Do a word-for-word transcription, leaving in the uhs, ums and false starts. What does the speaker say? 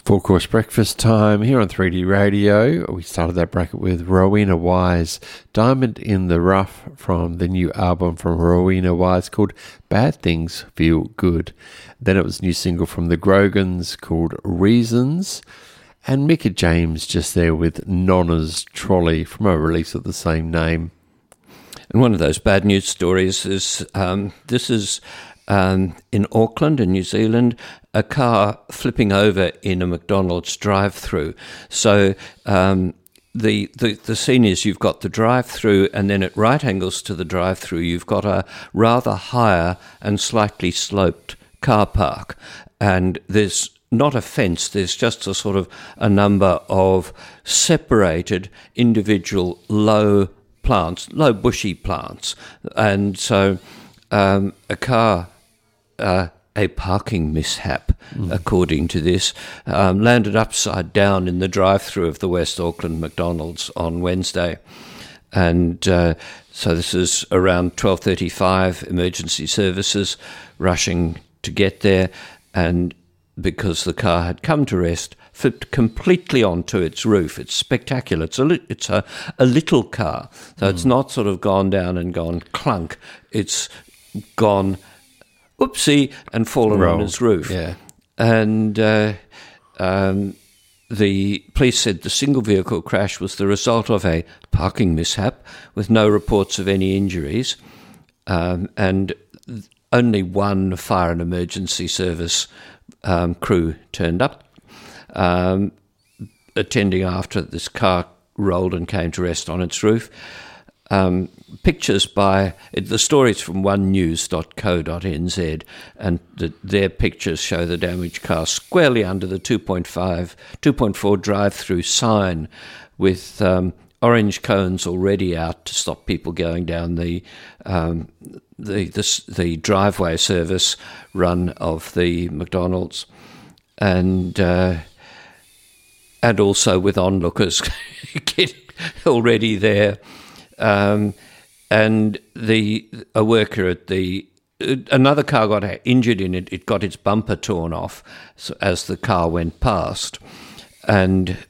Full course breakfast time here on three D Radio. We started that bracket with Rowena Wise, Diamond in the Rough, from the new album from Rowena Wise called Bad Things Feel Good. Then it was a new single from the Grogans called Reasons. And Micah James just there with Nonna's Trolley from a release of the same name. And one of those bad news stories is um, this is um, in Auckland in New Zealand, a car flipping over in a McDonald's drive-through. So um, the, the the scene is you've got the drive-through, and then at right angles to the drive-through, you've got a rather higher and slightly sloped car park, and there's not a fence, there's just a sort of a number of separated individual low plants, low bushy plants. And so um, a car, uh, a parking mishap, mm. according to this, um, landed upside down in the drive-through of the West Auckland McDonald's on Wednesday. And uh, so this is around twelve thirty-five, emergency services rushing to get there, and because the car had come to rest, flipped completely onto its roof. It's spectacular. It's a li- it's a, a little car, so mm. it's not sort of gone down and gone clunk. It's gone, oopsie, and fallen Rolled. on its roof. Yeah. And uh, um, the police said the single vehicle crash was the result of a parking mishap with no reports of any injuries, um, and only one fire and emergency service Um, crew turned up, um, attending after this car rolled and came to rest on its roof. Um, pictures by, the stories from one news dot co dot n z, and the, their pictures show the damaged car squarely under the two point five, two point four drive-through sign, with um, orange cones already out to stop people going down the um, the, the the driveway service run of the McDonald's, and uh, and also with onlookers already there, um, and the a worker at the another car got injured in it. It got its bumper torn off as the car went past. And